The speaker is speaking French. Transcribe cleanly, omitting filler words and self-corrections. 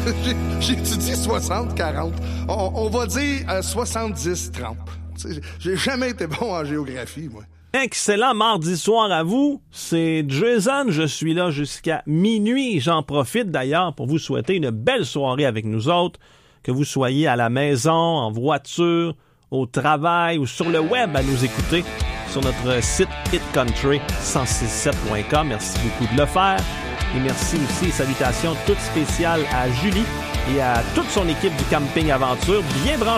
J'ai-tu dit 60-40? On va dire 70-30. J'ai jamais été bon en géographie, moi. Excellent mardi soir à vous. C'est Jason. Je suis là jusqu'à minuit. J'en profite d'ailleurs pour vous souhaiter une belle soirée avec nous autres. Que vous soyez à la maison, en voiture, au travail ou sur le web à nous écouter sur notre site hitcountry1067.com. Merci beaucoup de le faire. Et merci aussi et salutations toutes spéciales à Julie et à toute son équipe du Camping Aventure. Bien branché